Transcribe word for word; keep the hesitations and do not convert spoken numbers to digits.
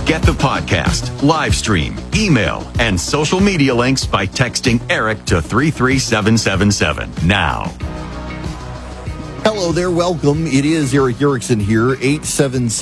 Get the podcast, live stream, email, and social media links by texting Eric to three three seven seven seven now. Hello there, welcome. It is Eric Erickson here, eight seven seven